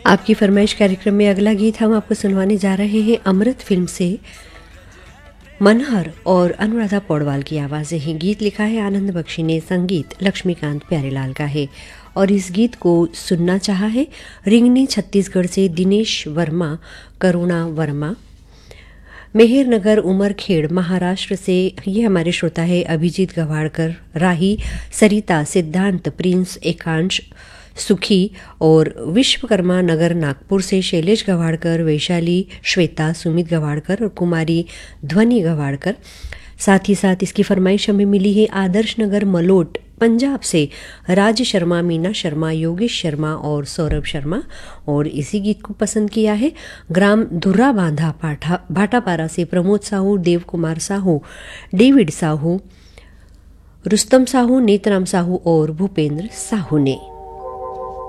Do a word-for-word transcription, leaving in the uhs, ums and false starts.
आपकी फरमाइश कार्यक्रम में अगला गीत हम आपको सुनवाने जा रहे हैं अमृत फिल्म से। मनहर और अनुराधा पौडवाल की आवाज़ें हैं। गीत लिखा है आनंद बख्शी ने, संगीत लक्ष्मीकांत प्यारेलाल का है। और इस गीत को सुनना चाहा है रिंगनी छत्तीसगढ़ से दिनेश वर्मा, करुणा वर्मा। मेहर नगर उमरखेड़ महाराष्ट्र से ये हमारे श्रोता है अभिजीत गवाड़कर, राही, सरिता, सिद्धांत, प्रिंस, एकांश, सुखी। और विश्वकर्मा नगर नागपुर से शैलेश गवाड़कर, वैशाली, श्वेता, सुमित गवाड़कर और कुमारी ध्वनि गवाड़कर। साथ ही साथ इसकी फरमाइश हमें मिली है आदर्श नगर मलोट पंजाब से राज शर्मा, मीना शर्मा, योगेश शर्मा और सौरभ शर्मा। और इसी गीत को पसंद किया है ग्राम धुर्रा बांधा पाठा भाटापारा से प्रमोद साहू, देव कुमार साहू, डेविड साहू, रुस्तम साहू, नेतराम साहू और भूपेंद्र साहू ने।